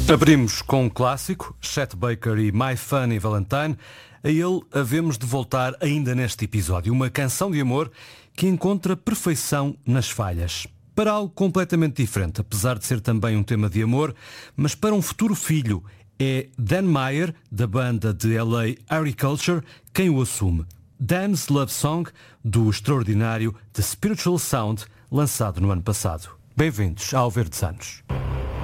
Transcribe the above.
Abrimos com um clássico, Chet Baker e My Funny Valentine. A ele havemos de voltar ainda neste episódio. Uma canção de amor que encontra perfeição nas falhas. Para algo completamente diferente, apesar de ser também um tema de amor, mas para um futuro filho. É Dan Meyer, da banda de LA Agriculture, quem o assume. Dan's Love Song, do extraordinário The Spiritual Sound, lançado no ano passado. Bem-vindos ao Verdes Anos.